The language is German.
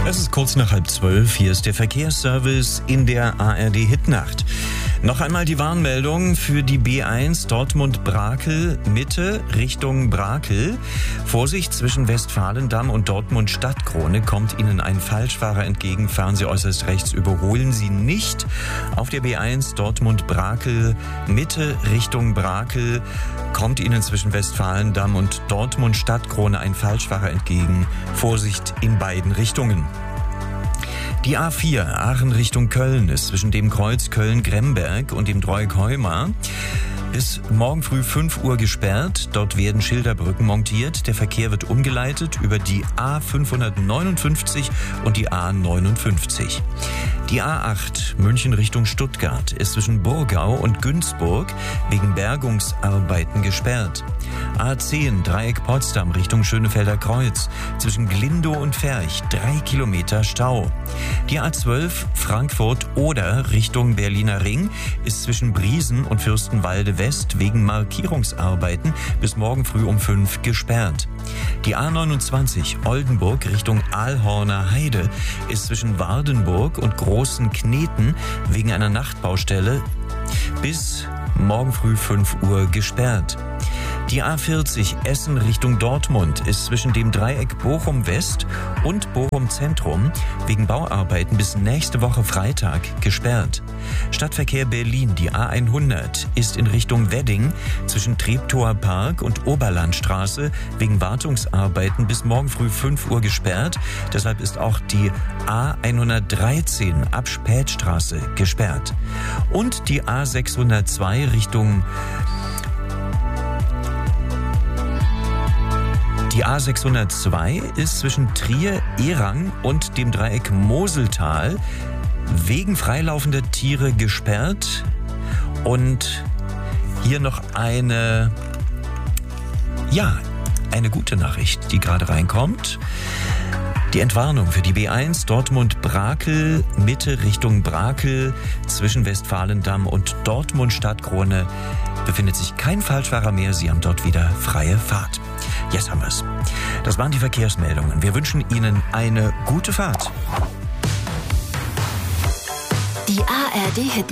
Es ist kurz nach 11:30. Hier ist der Verkehrsservice in der ARD-Hitnacht. Noch einmal die Warnmeldung für die B1 Dortmund-Brakel Mitte Richtung Brakel. Vorsicht, zwischen Westfalendamm und Dortmund-Stadtkrone kommt Ihnen ein Falschfahrer entgegen. Fahren Sie äußerst rechts, überholen Sie nicht. Auf der B1 Dortmund-Brakel Mitte Richtung Brakel kommt Ihnen zwischen Westfalendamm und Dortmund-Stadtkrone ein Falschfahrer entgegen. Vorsicht in beiden Richtungen. Die A4 Aachen Richtung Köln ist zwischen dem Kreuz Köln-Gremberg und dem Dreieck Heuma bis morgen früh 5 Uhr gesperrt. Dort werden Schilderbrücken montiert. Der Verkehr wird umgeleitet über die A559 und die A59. Die A8 München Richtung Stuttgart ist zwischen Burgau und Günzburg wegen Bergungsarbeiten gesperrt. A10 Dreieck Potsdam Richtung Schönefelder Kreuz zwischen Glindow und Ferch 3 Kilometer Stau. Die A12 Frankfurt-Oder Richtung Berliner Ring ist zwischen Briesen und Fürstenwalde West wegen Markierungsarbeiten bis morgen früh um 5 gesperrt. Die A29 Oldenburg Richtung Aalhorner Heide ist zwischen Wardenburg und Großen Kneten wegen einer Nachtbaustelle bis morgen früh 5 Uhr gesperrt. Die A40 Essen Richtung Dortmund ist zwischen dem Dreieck Bochum West und Bochum Zentrum wegen Bauarbeiten bis nächste Woche Freitag gesperrt. Stadtverkehr Berlin, die A100 ist in Richtung Wedding zwischen Treptower Park und Oberlandstraße wegen Wartungsarbeiten bis morgen früh 5 Uhr gesperrt. Deshalb ist auch die A113 ab Spätstraße gesperrt. Und die A602 Richtung Die A602 ist zwischen Trier-Erang und dem Dreieck Moseltal wegen freilaufender Tiere gesperrt. Und hier noch eine gute Nachricht, die gerade reinkommt. Die Entwarnung für die B1 Dortmund-Brakel Mitte Richtung Brakel zwischen Westfalendamm und Dortmund-Stadtkrone befindet sich kein Falschfahrer mehr. Sie haben dort wieder freie Fahrt. Jetzt haben wir's. Das waren die Verkehrsmeldungen. Wir wünschen Ihnen eine gute Fahrt. Die ARD-Hit